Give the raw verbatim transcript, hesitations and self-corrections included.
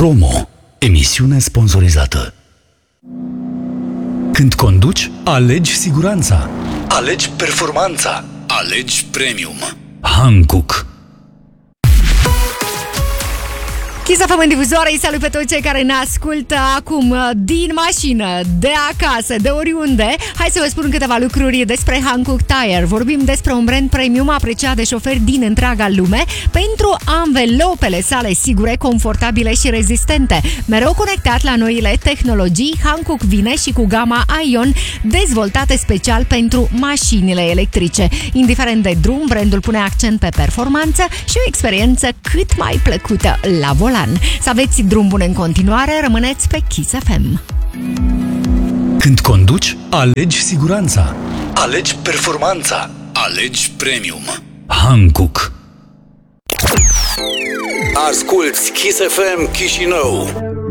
Promo. Emisiune sponsorizată. Când conduci, alegi siguranța. Alegi performanța. Alegi premium. Hankook. Kiss F M în divizoare, îi salut pe toți cei care ne ascultă acum din mașină, de acasă, de oriunde. Hai să vă spun câteva lucruri despre Hankook Tire. Vorbim despre un brand premium apreciat de șoferi din întreaga lume pentru anvelopele sale sigure, confortabile și rezistente. Mereu conectat la noile tehnologii, Hankook vine și cu gama Ion, dezvoltate special pentru mașinile electrice. Indiferent de drum, brandul pune accent pe performanță și o experiență cât mai plăcută la volan. Să aveți drum bun în continuare, rămâneți pe Kiss F M. Când conduci, alegi siguranța. Alegi performanța. Alegi premium. Hankook. Asculți Kiss F M Chișinău.